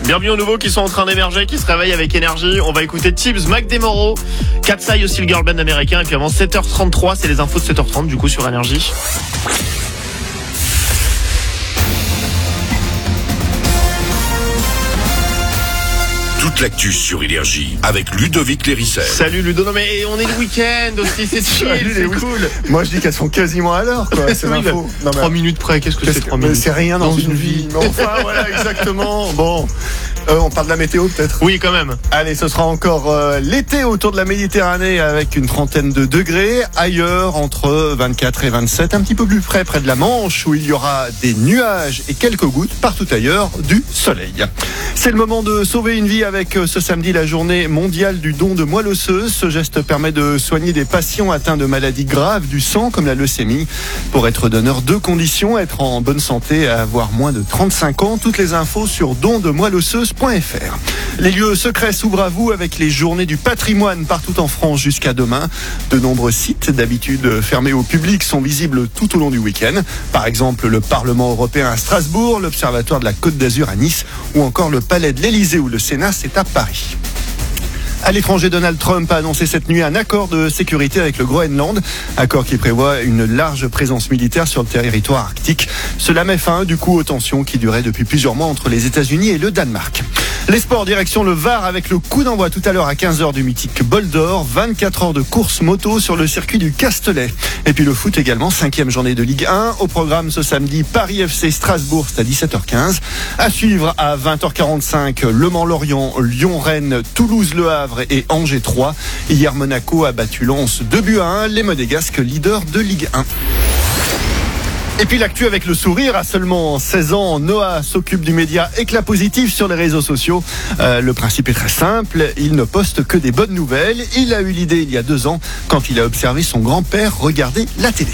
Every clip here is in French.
Bienvenue aux nouveaux qui sont en train d'émerger, qui se réveillent avec énergie. On va écouter Tibbs, Mac DeMoro, Katsai aussi le girl band américain. Et puis avant 7h33, c'est les infos de 7h30 du coup sur énergie. Toute l'actu sur Énergie avec Ludovic Lérissel. Salut Ludo, non mais on est le week-end aussi, c'est chill, c'est cool. Moi je dis qu'elles sont quasiment à l'heure quoi, c'est l'info. 3 minutes près, qu'est-ce que c'est 3 minutes? C'est rien dans une vie. Mais enfin voilà, exactement. Bon, on parle de la météo peut-être. Oui quand même. Allez, ce sera encore l'été autour de la Méditerranée avec une trentaine de degrés. Ailleurs, entre 24 et 27, un petit peu plus près de la Manche où il y aura des nuages et quelques gouttes. Partout ailleurs, du soleil. C'est le moment de sauver une vie avec ce samedi la journée mondiale du don de moelle osseuse. Ce geste permet de soigner des patients atteints de maladies graves du sang comme la leucémie. Pour être donneur, 2 conditions, être en bonne santé et avoir moins de 35 ans. Toutes les infos sur dondemoelleosseuse.fr. Les lieux secrets s'ouvrent à vous avec les journées du patrimoine partout en France jusqu'à demain. De nombreux sites, d'habitude fermés au public, sont visibles tout au long du week-end. Par exemple, le Parlement européen à Strasbourg, l'Observatoire de la Côte d'Azur à Nice ou encore le Palais de l'Élysée où le Sénat c'est à Paris. À l'étranger, Donald Trump a annoncé cette nuit un accord de sécurité avec le Groenland, accord qui prévoit une large présence militaire sur le territoire arctique. Cela met fin du coup aux tensions qui duraient depuis plusieurs mois entre les États-Unis et le Danemark. Les sports, direction le Var avec le coup d'envoi tout à l'heure à 15h du mythique Bol d'Or, 24 heures de course moto sur le circuit du Castellet. Et puis le foot également, 5e journée de Ligue 1. Au programme ce samedi, Paris FC Strasbourg, c'est à 17h15. À suivre à 20h45, Le Mans-Lorient, Lyon-Rennes, Toulouse-Le Havre et Angers 3. Hier, Monaco a battu Lens 2-1, les Monégasques leaders de Ligue 1. Et puis l'actu avec le sourire, à seulement 16 ans, Noah s'occupe du média Éclat Positif sur les réseaux sociaux. Le principe est très simple, il ne poste que des bonnes nouvelles. Il a eu l'idée il y a 2 ans quand il a observé son grand-père regarder la télé.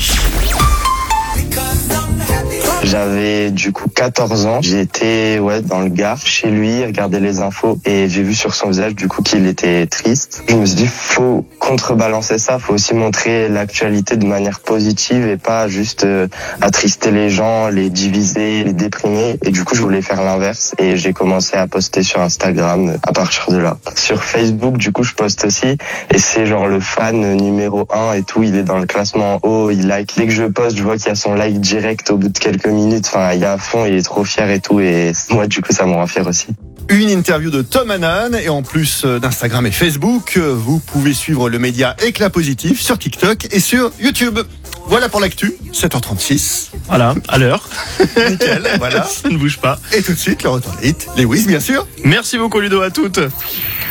J'avais du coup 14 ans, j'étais dans le Gard chez lui, regarder les infos et j'ai vu sur son visage du coup qu'il était triste. Je me suis dit faut contrebalancer ça, faut aussi montrer l'actualité de manière positive et pas juste attrister les gens, les diviser, les déprimer. Et du coup je voulais faire l'inverse et j'ai commencé à poster sur Instagram à partir de là. Sur Facebook du coup je poste aussi et c'est genre le fan numéro 1 et tout, il est dans le classement en haut, il like. Dès que je poste je vois qu'il y a son like direct au bout de quelques minutes, enfin il est à fond, il est trop fier et tout et moi du coup ça me rend fier aussi. Une interview de Tom Hannan et en plus d'Instagram et Facebook, vous pouvez suivre le média Éclat Positif sur TikTok et sur YouTube. Voilà pour l'actu, 7h36. Voilà, à l'heure. Nickel, voilà. Ça ne bouge pas. Et tout de suite, le retour des hits, les Wiz bien sûr. Merci beaucoup Ludo, à toutes.